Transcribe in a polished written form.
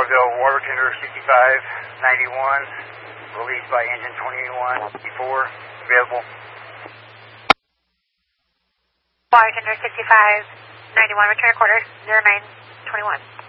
Starville, water tender 6591, released by engine 2154, available. Water tender 6591, return quarter 0921.